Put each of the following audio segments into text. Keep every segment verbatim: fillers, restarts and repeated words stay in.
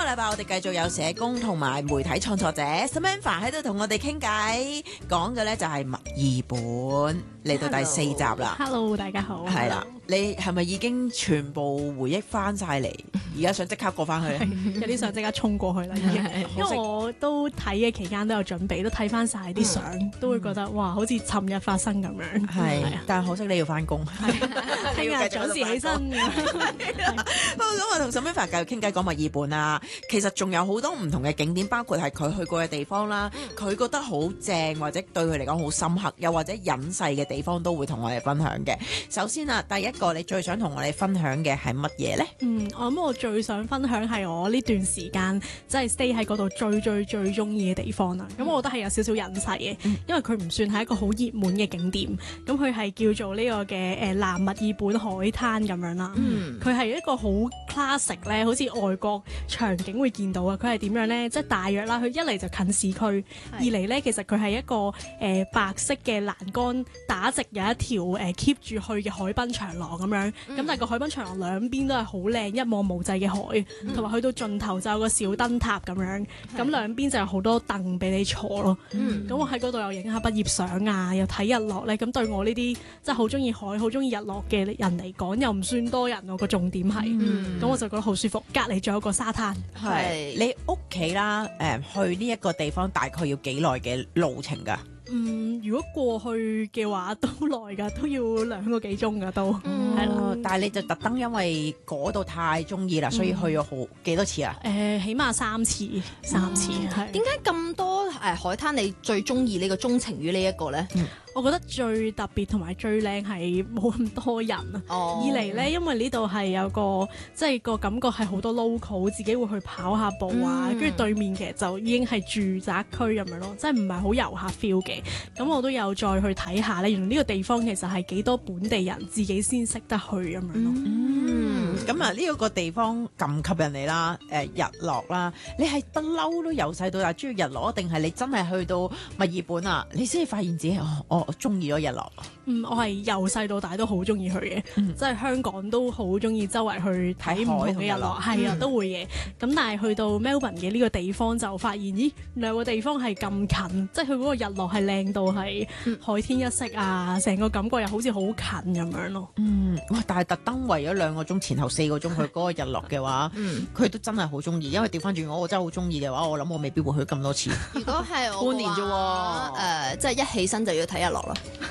禮拜我哋繼續有社工同埋媒體創作者 Samantha 喺度同我哋傾偈，講嘅咧就係墨爾本，嚟到第四集啦。 Hello， 大家好。 係啦，你係咪已經全部回憶翻晒嚟？而家想即刻過翻去咧？ 有啲想即刻衝過去啦，已經。因為我都睇嘅期間都有準備，都睇翻晒啲相，嗯、都會覺得哇，好似尋日發生咁樣。係， 但係可惜你要翻工， 聽日準時起身。 不過咁我同 Samantha 繼續傾偈講墨爾本啦。其實仲有好多唔同嘅景點，包括係佢去過嘅地方啦，佢覺得好正或者對佢嚟講好深刻，又或者隱世嘅地方都會同我哋分享嘅。首先啊，第一個你最想同我哋分享嘅係乜嘢呢？ 嗯，我諗我最想分享係我呢段時間即係 stay 喺嗰度最最最中意嘅地方啦。咁、嗯、我覺得係有少少隱世嘅，嗯、因為佢唔算係一個好熱門嘅景點。咁佢係叫做呢個嘅誒南墨爾本海灘咁樣啦。佢係、嗯、一個好 classic 咧，好似外國場景會見到啊。佢係點樣咧？即係大約啦，佢一嚟就近市區，是二嚟咧其實佢係一個誒、呃、白色嘅欄杆打直有一條誒 keep 住去嘅海濱長廊咁樣。咁、嗯、但係個海濱長廊兩邊都係好靚一望無際嘅海，同埋、嗯、去到盡頭就有個小燈塔咁樣。咁是兩邊就有好多凳俾你坐咯。咁、嗯、我喺嗰度又影下畢業相啊，又睇日落咧。咁對我呢啲即係好中意海、好中意日落嘅人嚟講，又唔算多人喎。個重點係，咁、嗯、我就覺得好舒服。隔離仲有個沙灘。 係是你屋企啦，誒、呃、去呢一個地方大概要幾耐嘅路程㗎？ 嗯，如果過去嘅話都耐㗎，都要兩個幾鐘㗎都，係啦、 嗯。但係你就特登因為嗰度太中意啦，所以去咗好幾多次啊？ 誒、呃，起碼三次，三次係。 點解咁多誒海灘你最中意呢個鍾情於呢一個咧？嗯我覺得最特別同埋最靚係冇咁多人啊！二嚟咧，因為呢度係有個即係個感覺係好多 local， 自己會去跑下步啊，跟住、嗯、對面其實就已經係住宅區咁樣咯，即係唔係好遊客 feel 嘅。咁我都有再去睇下咧，原來呢個地方其實係幾多本地人自己先識得去咁樣咯。 嗯，咁啊呢一個地方咁吸引你啦，誒、呃、日落啦，你係不嬲都由細到大中意日落，定係你真係去到墨爾本啊，你先至發現自己哦哦。我中意咗日落。 嗯，我係由細到大都好中意去嘅，嗯、即係香港都好中意周圍去睇唔同嘅日落，係啊、嗯、都會嘅。咁但係去到 Melbourne 嘅呢個地方就發現，咦，兩個地方係咁近，即係佢嗰個日落係靚到係海天一色啊，成個感覺又好似好近咁樣咯。 嗯，哇！但係特登為咗兩個鐘前後四個鐘去嗰個日落嘅話，佢、嗯、都真係好中意，因為調翻轉我，我真係好中意嘅話，我諗我未必會去咁多次。 如果係我半年啫喎，誒、 呃，即係一起身就要睇日落啦。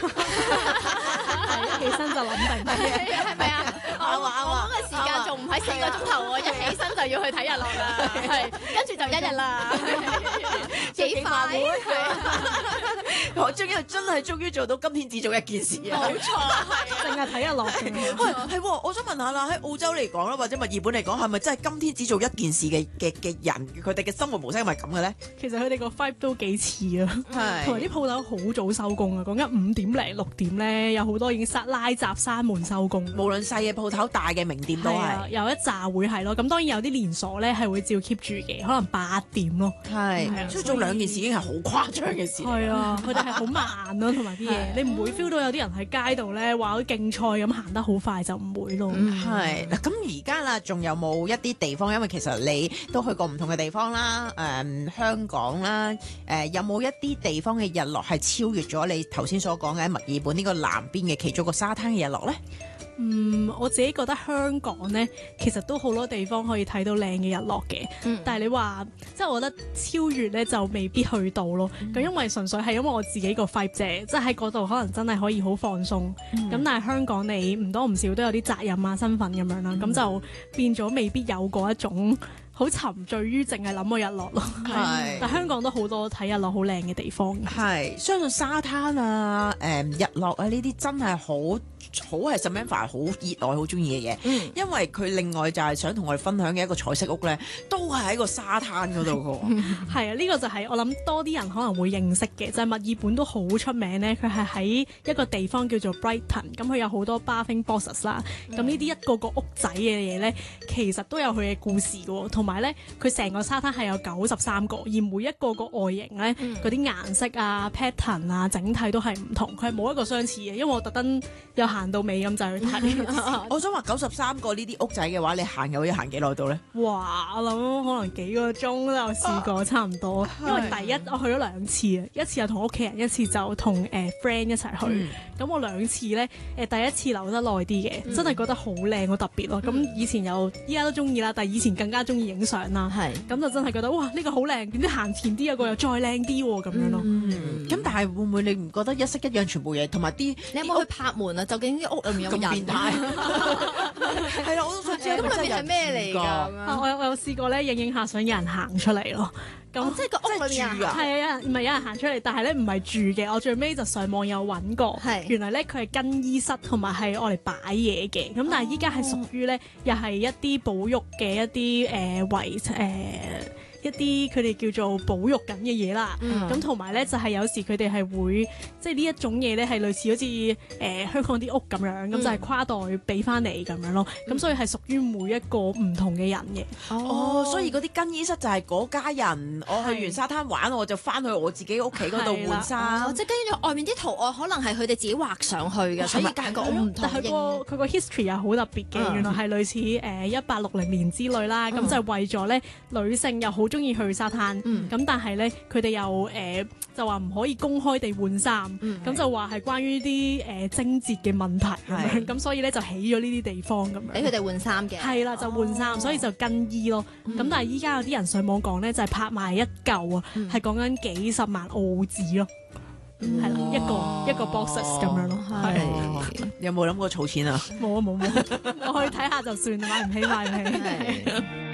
一起身就諗定， 係咪啊？我我嗰個時間仲唔喺四個鐘頭喎，一起身就要去睇日落啦，係跟住就一日啦，幾快！ 我終於真係終於做到今天只做一件事啊！ 冇錯， 淨係睇日落。 喂，係，我想問下啦，喺澳洲嚟講啦，或者墨爾本嚟講，係咪真係今天只做一件事嘅嘅嘅人，佢哋嘅生活模式係咪咁嘅咧？ 其實佢哋個 vibe 都幾似啊， 係， 同埋啲鋪頭好早收工啊，講緊五點零六點咧，有好多已經閂拉閘閂門收工。 無論細嘅鋪頭、大嘅名店都係， 有一紮會係咯。咁當然有啲連鎖咧係會照 keep 住嘅，可能八點咯。 係，所以做兩件事已經係好誇張嘅事。 係啊，佢哋係好慢咯，同埋啲嘢，你唔會 feel 到有啲人喺街度咧話好似競賽咁行得好快就唔會咯。 係嗱，咁而家啦，仲有冇一啲地方？因為其實你都去過唔同嘅地方啦，誒、呃、香港啦，誒、呃、有冇一啲地方嘅日落係超越咗你頭先所講嘅墨爾本呢個南邊嘅其中一個沙灘嘅日落咧？ 嗯，我自己覺得香港咧，其實都好多地方可以睇到靚嘅日落嘅。嗯、但係你話，即係我覺得超越咧就未必去到咯。咁、嗯、因為純粹係因為我自己個 vibe 啫，即係喺嗰度可能真係可以好放鬆。咁、嗯、但係香港你唔多唔少都有啲責任啊、身份咁樣啦，咁、嗯、就變咗未必有嗰一種好沉醉於淨係諗個日落咯。係，但香港都好多睇日落好靚嘅地方。 係，相信沙灘啊、誒、嗯、日落啊呢啲真係好。好係 Samantha 好熱愛好中意嘅嘢，嗯、因為佢另外就係想同我哋分享嘅一個彩色屋咧，都係喺個沙灘嗰度嘅。 係啊，呢、呢個就係我諗多啲人可能會認識嘅，就係、係、墨爾本都好出名咧。佢係喺一個地方叫做 Brighton，咁佢有好多 bathing boxes 啦。咁呢啲一個個屋仔嘅嘢咧，其實都有佢嘅故事嘅，同埋咧佢成個沙灘係有九十三個，而每一個個外形咧，嗰啲顏色啊、pattern 啊，整體都係唔同，佢係冇一個相似嘅。因為我特登有行到尾咁就去睇。 我想話九十三個呢啲屋仔嘅話，你行又可以行幾耐到咧？ 哇！我諗可能幾個鐘都有試過，差唔多。因為第一我去咗兩次啊，一次就同屋企人，一次就同誒 friend 一齊去。咁、嗯、我兩次咧，誒第一次留得耐啲嘅，嗯、真係覺得好靚好特別咯。咁、嗯、以前又依家都中意啦，但係以前更加中意影相啦。係咁是就真係覺得哇，呢、呢個好靚，點知行前啲有個又再靚啲喎咁樣咯。咁、 嗯嗯、但係會唔會你唔覺得一式一樣全部嘢，同埋啲你有冇去拍門啊？究竟啲屋裏面有冇人？ 變態係啦，我都想知咁裏面係咩嚟㗎？ 我有我有試過咧，影影下相有人行出嚟咯。咁、 哦、即係個屋裏面係啊，有人唔係有人行出嚟，但係咧唔係住嘅。我最尾就上網有揾過，是原來咧佢係更衣室同埋係愛嚟擺嘢嘅。咁但係依家係屬於咧，又係一啲保育嘅一啲誒遺誒。呃一啲佢哋叫做保育緊嘅嘢啦，咁同埋咧就係、是、有時佢哋係會即係呢一種嘢咧係類似好似誒、呃、香港啲屋咁樣，咁、嗯、就係跨代俾翻你咁樣咯，咁、嗯、所以係屬於每一個唔同嘅人嘅。 哦，哦，所以嗰啲更衣室就係嗰家人，我去完沙灘玩，我就翻去我自己屋企嗰度換衫。 哦，即係跟住外面啲圖案可能係佢哋自己畫上去嘅，所以隔個唔同。 但係佢個佢個 history 又好特別嘅，嗯、原來係類似誒一八六零年之類啦，咁、嗯、就係為咗咧女性又好中意去沙灘，咁、嗯、但係咧佢哋又誒、呃、就話唔可以公開地換衫，咁、嗯、就話係關於啲誒貞節嘅問題咁樣，咁是所以咧就起咗呢啲地方咁樣，俾佢哋換衫嘅，係啦就換衫，哦、所以就更衣咯。咁、嗯、但係依家有啲人上網講咧，就係、是、拍賣一嚿啊，係講緊幾十萬澳紙咯，係啦、嗯、一個一個 boxes 咁樣咯。係有冇諗過儲錢啊？ 冇啊冇冇，我去睇下就算，買唔起買唔起。